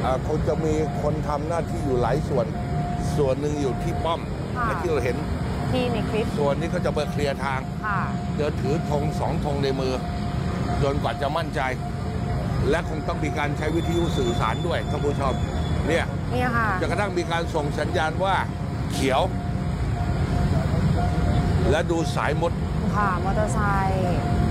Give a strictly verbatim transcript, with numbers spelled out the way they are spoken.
อ่าคงจะมีคนทำหน้าที่อยู่หลายส่วนส่วนหนึ่งอยู่ที่ป้อมค่ะและที่เราเห็นที่ในคลิปส่วนนี้ก็จะไปเคลียร์ทางค่ะเดินถือธงสองธงในมือ จนกว่าจะมั่นใจ และคงต้องมีการใช้วิทยุสื่อสารด้วยท่านผู้ชมเนี่ยนี่ค่ะจนกระทั่งมีการส่งสัญญาณว่าเขียว และดูสายมุดค่ะ มอเตอร์ไซค์